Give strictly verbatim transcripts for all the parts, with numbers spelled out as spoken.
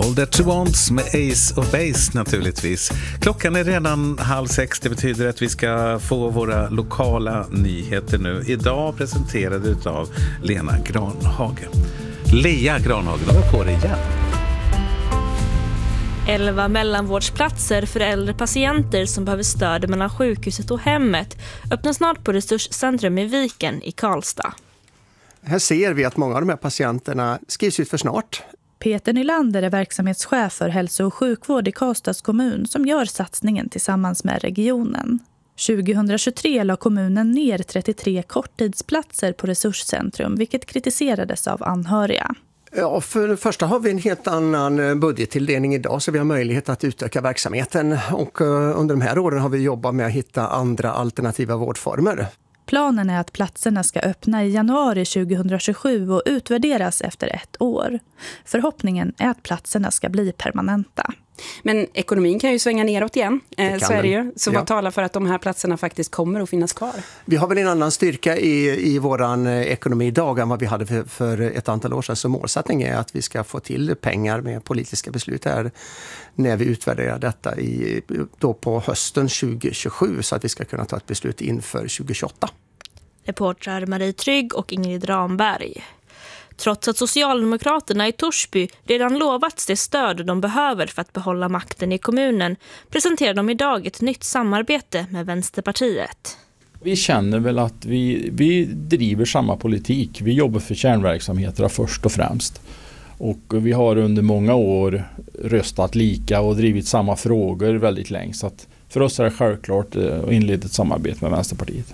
All That You Want med Ace of Base naturligtvis. Klockan är redan halv sex, det betyder att vi ska få våra lokala nyheter nu. Idag presenterade av Lena Granhage. Lea Granhage, då var på det igen. elva mellanvårdsplatser för äldre patienter som behöver stöd mellan sjukhuset och hemmet öppnar snart på Resurscentrum i Viken i Karlstad. Här ser vi att många av de här patienterna skrivs ut för snart. Peter Nylander är verksamhetschef för hälso- och sjukvård i Karlstads kommun som gör satsningen tillsammans med regionen. tjugohundratjugotre la kommunen ner trettiotre korttidsplatser på Resurscentrum, vilket kritiserades av anhöriga. Ja, för det första har vi en helt annan budgettilldelning idag så vi har möjlighet att utöka verksamheten. Och under de här åren har vi jobbat med att hitta andra alternativa vårdformer. Planen är att platserna ska öppna i januari tjugohundratjugosju och utvärderas efter ett år. Förhoppningen är att platserna ska bli permanenta. Men ekonomin kan ju svänga neråt igen, eh, så är det ju. Så ja. vad talar för att de här platserna faktiskt kommer att finnas kvar? Vi har väl en annan styrka i, i våran ekonomi idag än vad vi hade för, för ett antal år sedan. Så målsättningen är att vi ska få till pengar med politiska beslut här när vi utvärderar detta i, då på hösten tjugohundratjugosju så att vi ska kunna ta ett beslut inför tjugohundratjugoåtta. Reportrar Marie Trygg och Ingrid Ramberg. Trots att Socialdemokraterna i Torsby redan lovats det stöd de behöver för att behålla makten i kommunen presenterar de idag ett nytt samarbete med Vänsterpartiet. Vi känner väl att vi, vi driver samma politik. Vi jobbar för kärnverksamheter först och främst. Och vi har under många år röstat lika och drivit samma frågor väldigt länge. Så att för oss är det självklart att inleda ett samarbete med Vänsterpartiet.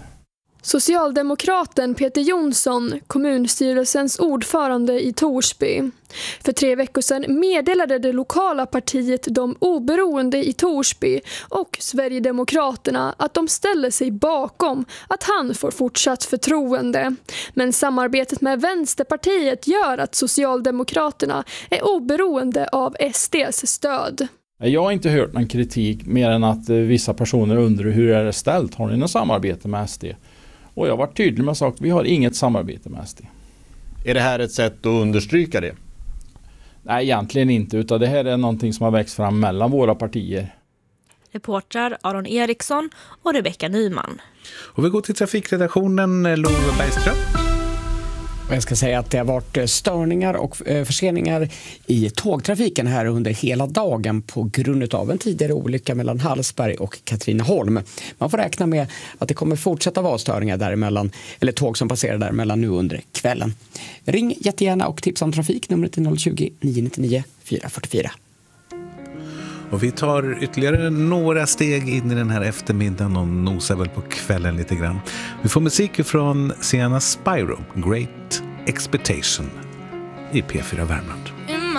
Socialdemokraten Peter Jonsson, kommunstyrelsens ordförande i Torsby. För tre veckor sedan meddelade det lokala partiet De oberoende i Torsby och Sverigedemokraterna att de ställer sig bakom att han får fortsatt förtroende. Men samarbetet med Vänsterpartiet gör att Socialdemokraterna är oberoende av S D:s stöd. Jag har inte hört någon kritik mer än att vissa personer undrar hur är det ställt. Har ni något samarbete med S D? Och jag har varit tydlig med sagt, vi har inget samarbete med S D. Är det här ett sätt att understryka det? Nej, egentligen inte. Utan det här är någonting som har växt fram mellan våra partier. Reportrar Aron Eriksson och Rebecka Nyman. Och vi går till trafikredaktionen, Love Bergström. Jag ska säga att det har varit störningar och förseningar i tågtrafiken här under hela dagen på grund av en tidigare olycka mellan Hallsberg och Katrineholm. Man får räkna med att det kommer fortsätta vara störningar däremellan, eller tåg som passerar där mellan nu under kvällen. Ring jättegärna och tipsa om trafik, numret är noll tjugo, nio nio nio, fyra fyra fyra. Och vi tar ytterligare några steg in i den här eftermiddagen och nosar väl på kvällen lite grann. Vi får musik från Sienna Spyro, Great Expectation i P fyra Värmland.